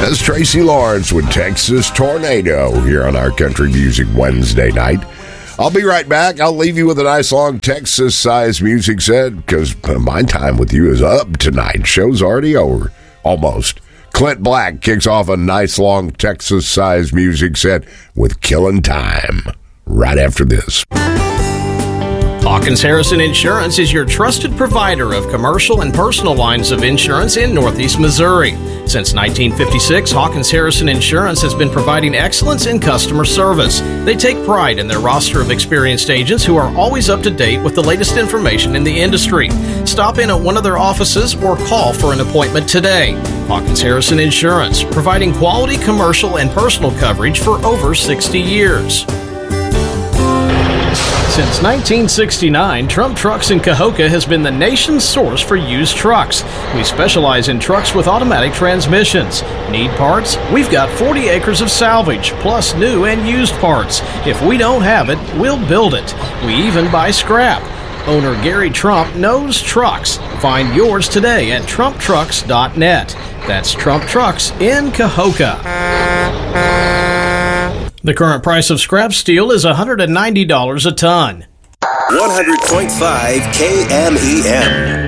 That's Tracy Lawrence with Texas Tornado here on our Country Music Wednesday night. I'll be right back. I'll leave you with a nice long Texas-sized music set because my time with you is up tonight. Show's already over. Almost. Clint Black kicks off a nice long Texas-sized music set with Killin' Time right after this. Hawkins Harrison Insurance is your trusted provider of commercial and personal lines of insurance in Northeast Missouri. Since 1956, Hawkins Harrison Insurance has been providing excellence in customer service. They take pride in their roster of experienced agents who are always up to date with the latest information in the industry. Stop in at one of their offices or call for an appointment today. Hawkins Harrison Insurance, providing quality commercial and personal coverage for over 60 years. Since 1969, Trump Trucks in Cahokia has been the nation's source for used trucks. We specialize in trucks with automatic transmissions. Need parts? We've got 40 acres of salvage, plus new and used parts. If we don't have it, we'll build it. We even buy scrap. Owner Gary Trump knows trucks. Find yours today at TrumpTrucks.net. That's Trump Trucks in Cahokia. The current price of scrap steel is $190 a ton. 100.5 KMEM.